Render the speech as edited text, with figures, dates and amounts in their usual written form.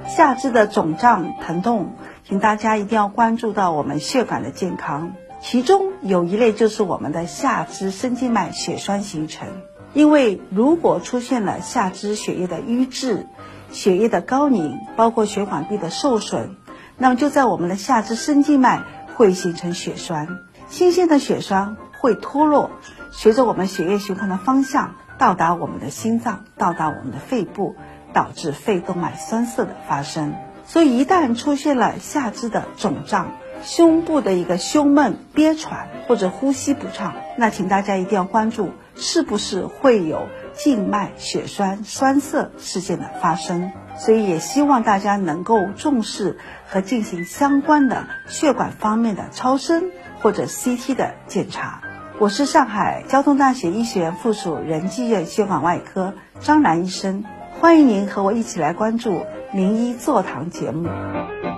下肢的肿胀疼痛，请大家一定要关注到我们血管的健康，其中有一类就是我们的下肢深静脉血栓形成。因为如果出现了下肢血液的淤滞、血液的高凝，包括血管壁的受损，那么就在我们的下肢深静脉会形成血栓。新鲜的血栓会脱落，随着我们血液循环的方向到达我们的心脏，到达我们的肺部，导致肺动脉栓塞的发生。所以一旦出现了下肢的肿胀、胸部的一个胸闷、憋喘或者呼吸不畅，那请大家一定要关注是不是会有静脉血栓栓塞事件的发生。所以也希望大家能够重视和进行相关的血管方面的超声或者 CT 的检查。我是上海交通大学医学院附属仁济院血管外科张兰医生，欢迎您和我一起来关注名医座堂节目。